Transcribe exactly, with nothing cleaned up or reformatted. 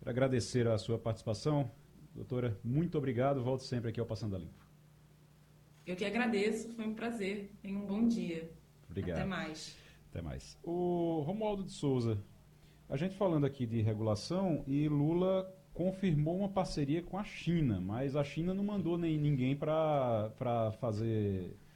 Quero agradecer a sua participação. Doutora, muito obrigado. Volto sempre aqui ao Passando a Limpo. Eu que agradeço, foi um prazer. Tenha um bom dia. Obrigado. Até mais. Até mais. O Romualdo de Souza, a gente falando aqui de regulação, e Lula confirmou uma parceria com a China, mas a China não mandou nem ninguém para fazer